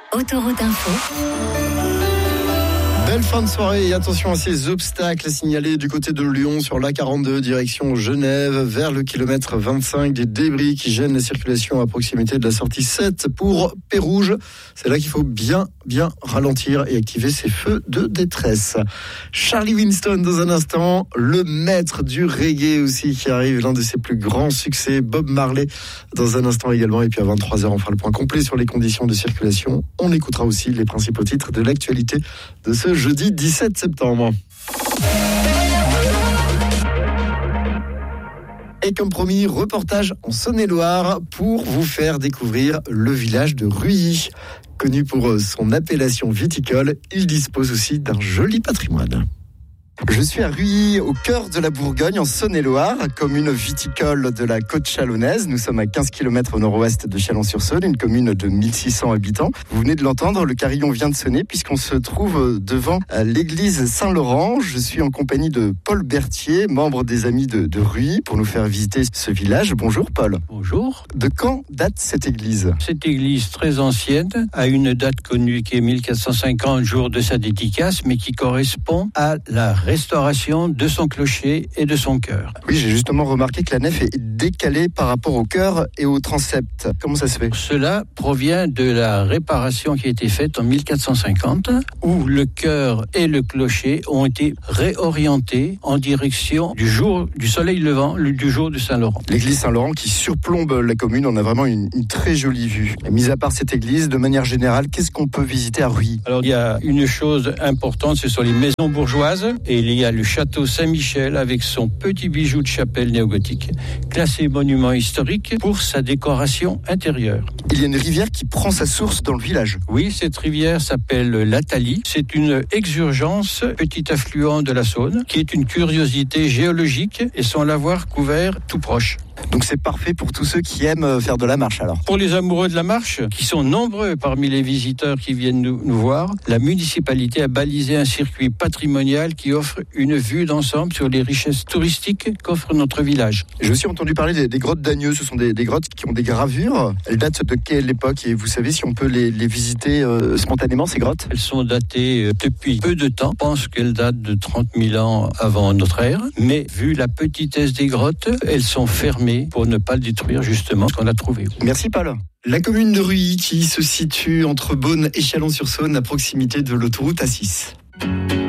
Autoroute Info. Belle fin de soirée et attention à ces obstacles signalés du côté de Lyon sur l'A42 direction Genève vers le kilomètre 25, des débris qui gênent la circulation à proximité de la sortie 7 pour Pérouge. C'est là qu'il faut bien ralentir et activer ces feux de détresse. Charlie Winston dans un instant, le maître du reggae aussi qui arrive, l'un de ses plus grands succès, Bob Marley dans un instant également, et puis à 23h on fera le point complet sur les conditions de circulation. On écoutera aussi les principaux titres de l'actualité de ce jeudi 17 septembre. Et comme promis, reportage en Saône-et-Loire pour vous faire découvrir le village de Ruilly. Connu pour son appellation viticole, il dispose aussi d'un joli patrimoine. Je suis à Ruilly, au cœur de la Bourgogne, en Saône-et-Loire, commune viticole de la côte chalonnaise. Nous sommes à 15 km au nord-ouest de Chalon-sur-Saône, une commune de 1600 habitants. Vous venez de l'entendre, le carillon vient de sonner puisqu'on se trouve devant l'église Saint-Laurent. Je suis en compagnie de Paul Berthier, membre des Amis de Ruilly, pour nous faire visiter ce village. Bonjour Paul. Bonjour. De quand date cette église ? Cette église très ancienne a une date connue qui est 1450, jour de sa dédicace, mais qui correspond à la restauration de son clocher et de son chœur. Oui, j'ai justement remarqué que la nef est décalée par rapport au chœur et au transept. Comment ça se fait ? Cela provient de la réparation qui a été faite en 1450, où le chœur et le clocher ont été réorientés en direction du soleil levant, du jour de Saint-Laurent. L'église Saint-Laurent qui surplombe la commune, on a vraiment une très jolie vue. Et mis à part cette église, de manière générale, qu'est-ce qu'on peut visiter à Ruilly ? Alors, il y a une chose importante, ce sont les maisons bourgeoises. Et il y a le château Saint-Michel avec son petit bijou de chapelle néogothique, classé monument historique pour sa décoration intérieure. Il y a une rivière qui prend sa source dans le village. Oui, cette rivière s'appelle l'Athalie. C'est une exurgence, petit affluent de la Saône, qui est une curiosité géologique et son lavoir couvert tout proche. Donc c'est parfait pour tous ceux qui aiment faire de la marche alors. Pour les amoureux de la marche, qui sont nombreux parmi les visiteurs qui viennent nous voir, la municipalité a balisé un circuit patrimonial qui offre une vue d'ensemble sur les richesses touristiques qu'offre notre village. J'ai aussi entendu parler des grottes d'Agneux. Ce sont des grottes qui ont des gravures. Elles datent de quelle époque ? Et vous savez si on peut les visiter spontanément, ces grottes ? Elles sont datées depuis peu de temps. Je pense qu'elles datent de 30 000 ans avant notre ère. Mais vu la petitesse des grottes, elles sont fermées pour ne pas détruire justement ce qu'on a trouvé. Merci Paul. La commune de Ruilly qui se situe entre Beaune et Chalon-sur-Saône à proximité de l'autoroute A6.